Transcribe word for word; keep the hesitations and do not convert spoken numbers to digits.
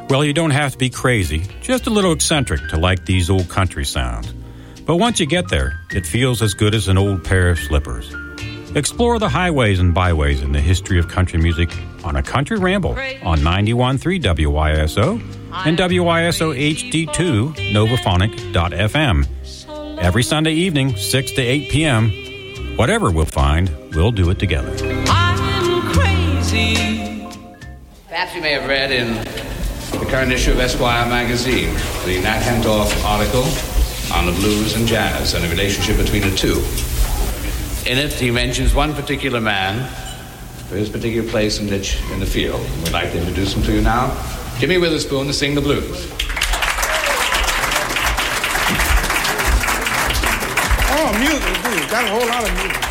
Well, you don't have to be crazy, just a little eccentric to like these old country sounds. But once you get there, it feels as good as an old pair of slippers. Explore the highways and byways in the history of country music on a country ramble on ninety-one point three W Y S O and W Y S O H D two Novaphonic dot F M. Every Sunday evening, six to eight p.m. Whatever we'll find, we'll do it together. I'm crazy. Perhaps you may have read in the current issue of Esquire magazine the Nat Hentoff article on the blues and jazz and the relationship between the two. In it, he mentions one particular man for his particular place and niche in the field. We'd like to introduce him to you now. Jimmy Witherspoon to sing the blues. Oh, music, dude. Got a whole lot of music.